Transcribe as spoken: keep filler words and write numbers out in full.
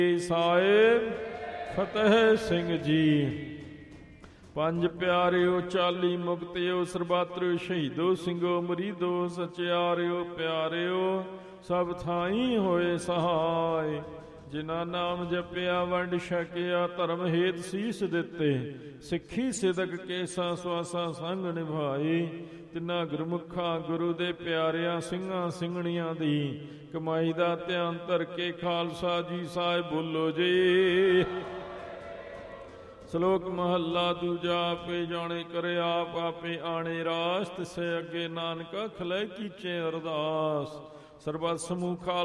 ਸਾਹਿਬ ਫਤਿਹ ਸਿੰਘ ਜੀ। ਪੰਜ ਪਿਆਰਿਓ ਚਾਲੀ ਮੁਕਤਿਓ ਸਰਬੱਤਰਿਓ ਸ਼ਹੀਦੋ ਸਿੰਘੋ ਮਰੀਦੋ ਸਚਿਆਰਿਓ ਪਿਆਰਿਓ ਸਭ ਥਾਈ ਹੋਏ ਸਹਾਇ। ਜਿਨ੍ਹਾਂ ਨਾਮ ਜਪਿਆ ਵੰਡ ਛਕਿਆ ਧਰਮ ਹੇਤ ਸੀਸ ਦਿੱਤੇ ਸਿੱਖੀ ਸਿਦਕ ਕੇਸਾਂ ਸਵਾਸਾਂ ਸੰਗ ਨਿਭਾਈ। ਤਿੰਨਾਂ ਗੁਰਮੁਖਾਂ ਗੁਰੂ ਦੇ ਪਿਆਰਿਆਂ ਸਿੰਘਾਂ ਸਿੰਘਣੀਆਂ ਦੀ ਕਮਾਈ ਦਾ ਧਿਆਨ ਧਰ ਕੇ ਖਾਲਸਾ ਜੀ ਸਾਹਿਬ ਬੋਲੋ ਜੀ। ਸ਼ਲੋਕ ਮਹੱਲਾ ਦੂਜਾ। ਆਪੇ ਜਾਣੇ ਕਰੇ ਆਪ ਆਪੇ ਆਣੇ ਰਾਸ ਤਿਸੇ ਅੱਗੇ ਨਾਨਕਾ ਖਲੇ ਕੀਚੇ ਅਰਦਾਸ। ਸਰਬੱਤ ਸਮੂਹ